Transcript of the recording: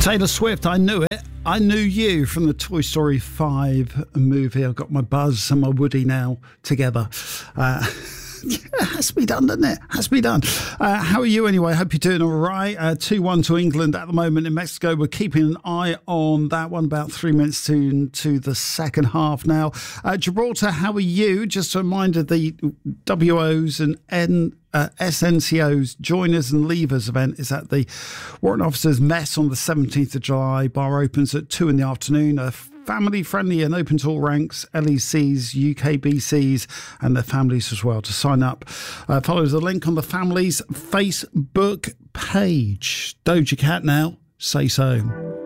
Taylor Swift, I knew it. I knew you from the Toy Story 5 movie. I've got my Buzz and my Woody now together. It has to be done, doesn't it? Has to be done. How are you anyway? Hope you're doing all right. 2-1 to England at the moment in Mexico. We're keeping an eye on that one. About 3 minutes to the second half now. Gibraltar, how are you? Just a reminder, the WOs and SNCO's Joiners and Leavers event is at the Warrant Officers Mess on the 17th of July. Bar opens at 2 in the afternoon. Family friendly and open to all ranks, LECs, UKBCs and their families as well. To sign up, follow the link on the family's Facebook page. Doja Cat now, say so.